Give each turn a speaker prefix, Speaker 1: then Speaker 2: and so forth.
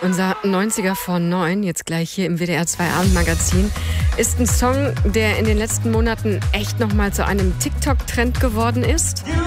Speaker 1: Unser 90er vor 9, jetzt gleich hier im WDR 2 Abendmagazin, ist ein Song, der in den letzten Monaten echt nochmal zu einem TikTok-Trend geworden ist.